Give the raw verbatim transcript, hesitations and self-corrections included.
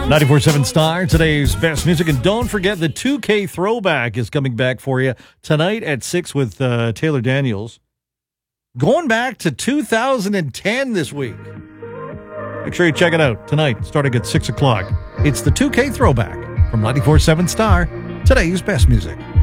ninety-four point seven Star, today's best music. And don't forget, the two K Throwback is coming back for you tonight at six with uh, Taylor Daniels. Going back to two thousand ten this week. Make sure you check it out tonight, starting at six o'clock. It's the two K Throwback from ninety-four point seven Star, today's best music.